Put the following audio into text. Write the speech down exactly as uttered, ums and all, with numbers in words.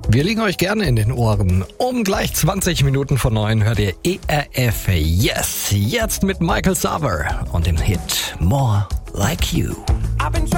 Wir liegen euch gerne in den Ohren. Um gleich zwanzig Minuten vor neun hört ihr E R F Yes. Jetzt mit Michael Sava und dem Hit More Like You.